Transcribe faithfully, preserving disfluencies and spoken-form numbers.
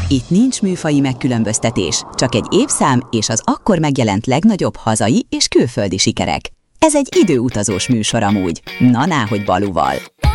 Itt nincs műfaji megkülönböztetés, csak egy évszám és az akkor megjelent legnagyobb hazai és külföldi sikerek. Ez egy időutazós műsor amúgy. Na, náhogy Balúval.